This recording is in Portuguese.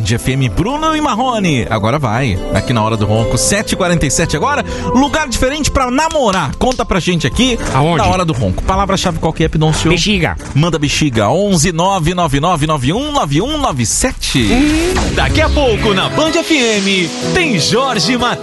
FM, Bruno e Marrone. Agora vai, aqui na Hora do Ronco, 7h47 agora. Lugar diferente pra namorar. Conta pra gente aqui. Aonde? Na Hora do Ronco. Palavra-chave qual que é, Pidoncio? Bexiga. Manda bexiga, 11 999919197. Daqui a pouco na Band FM tem Jorge Matheus.